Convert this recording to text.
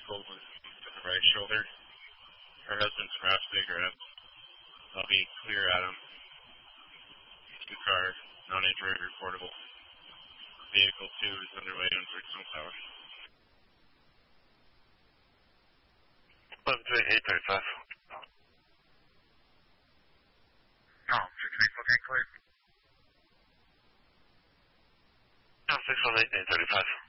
vehicle was to the right shoulder. Her husband's wrapped cigarettes. I'll be clear at him. Two-car, non-injury reportable. Vehicle 2 is underway on Bridge Sunflower. 835. No, 6 clear. No, 618, 835.